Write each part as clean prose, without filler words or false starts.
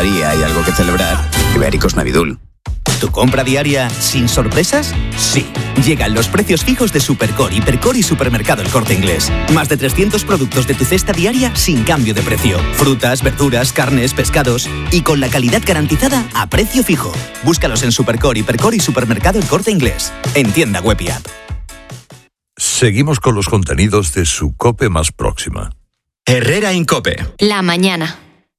día hay algo que celebrar, Ibéricos Navidul. ¿Tu compra diaria sin sorpresas? Sí. Llegan los precios fijos de Supercore, Hipercore y Supermercado El Corte Inglés. Más de 300 productos de tu cesta diaria sin cambio de precio. Frutas, verduras, carnes, pescados y con la calidad garantizada a precio fijo. Búscalos en Supercore, Hipercore y Supermercado El Corte Inglés. En tienda web y app. Seguimos con los contenidos de su COPE más próxima. Herrera Incope. La mañana.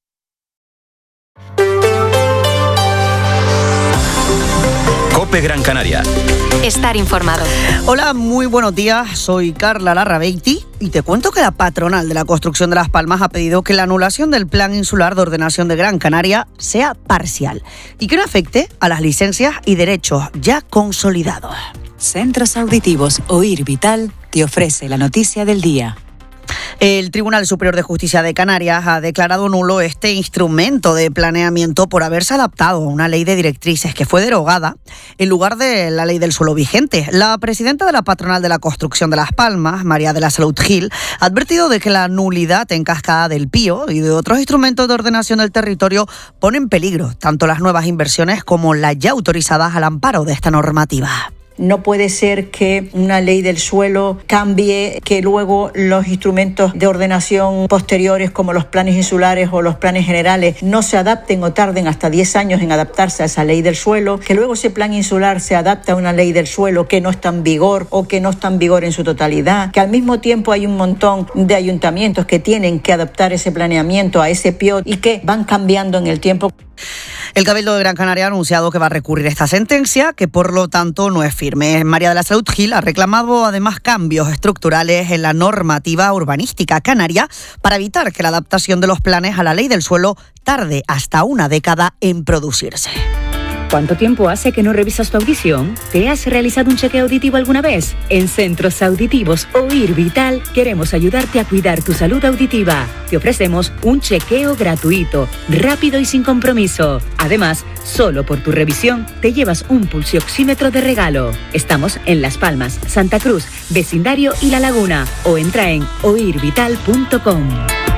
COPE Gran Canaria. Estar informado. Hola, muy buenos días. Soy Carla Larrabeiti y te cuento que la patronal de la construcción de Las Palmas ha pedido que la anulación del Plan Insular de Ordenación de Gran Canaria sea parcial y que no afecte a las licencias y derechos ya consolidados. Centros Auditivos Oír Vital te ofrece la noticia del día. El Tribunal Superior de Justicia de Canarias ha declarado nulo este instrumento de planeamiento por haberse adaptado a una ley de directrices que fue derogada en lugar de la ley del suelo vigente. La presidenta de la patronal de la construcción de Las Palmas, María de la Salud Gil, ha advertido de que la nulidad en cascada del PIO y de otros instrumentos de ordenación del territorio pone en peligro tanto las nuevas inversiones como las ya autorizadas al amparo de esta normativa. No puede ser que una ley del suelo cambie, que luego los instrumentos de ordenación posteriores como los planes insulares o los planes generales no se adapten o tarden hasta 10 años en adaptarse a esa ley del suelo, que luego ese plan insular se adapte a una ley del suelo que no está en vigor o que no está en vigor en su totalidad, que al mismo tiempo hay un montón de ayuntamientos que tienen que adaptar ese planeamiento a ese PIO y que van cambiando en el tiempo. El Cabildo de Gran Canaria ha anunciado que va a recurrir esta sentencia, que por lo tanto no es firme. María de la Salud Gil ha reclamado además cambios estructurales en la normativa urbanística canaria para evitar que la adaptación de los planes a la ley del suelo tarde hasta una década en producirse. ¿Cuánto tiempo hace que no revisas tu audición? ¿Te has realizado un chequeo auditivo alguna vez? En Centros Auditivos Oír Vital queremos ayudarte a cuidar tu salud auditiva. Te ofrecemos un chequeo gratuito, rápido y sin compromiso. Además, solo por tu revisión te llevas un pulsioxímetro de regalo. Estamos en Las Palmas, Santa Cruz, Vecindario y La Laguna. O entra en oirvital.com.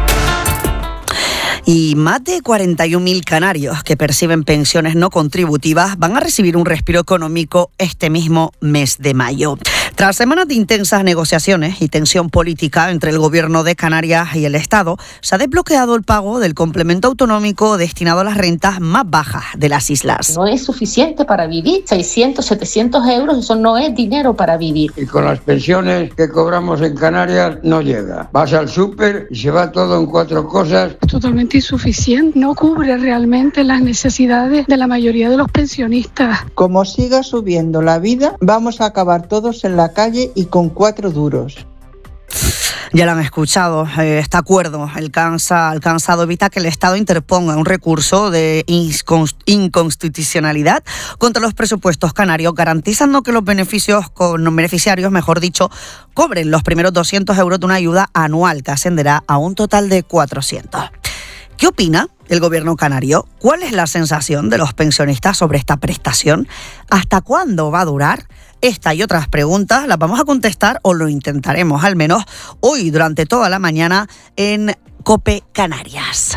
Y más de 41.000 canarios que perciben pensiones no contributivas van a recibir un respiro económico este mismo mes de mayo. Tras semanas de intensas negociaciones y tensión política entre el Gobierno de Canarias y el Estado, se ha desbloqueado el pago del complemento autonómico destinado a las rentas más bajas de las islas. No es suficiente para vivir, 600, 700 euros, eso no es dinero para vivir. Y con las pensiones que cobramos en Canarias no llega. Vas al súper y se va todo en 4 cosas. Totalmente insuficiente, no cubre realmente las necesidades de la mayoría de los pensionistas. Como siga subiendo la vida, vamos a acabar todos en la calle y con 4 duros. Ya lo han escuchado, este acuerdo alcanzado evita que el Estado interponga un recurso de inconstitucionalidad contra los presupuestos canarios, garantizando que los beneficiarios, mejor dicho, cobren los primeros 200 euros de una ayuda anual que ascenderá a un total de 400. ¿Qué opina el Gobierno canario? ¿Cuál es la sensación de los pensionistas sobre esta prestación? ¿Hasta cuándo va a durar? Esta y otras preguntas las vamos a contestar, o lo intentaremos al menos, hoy durante toda la mañana en COPE Canarias.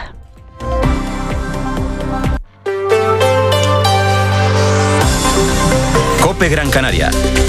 COPE Gran Canaria.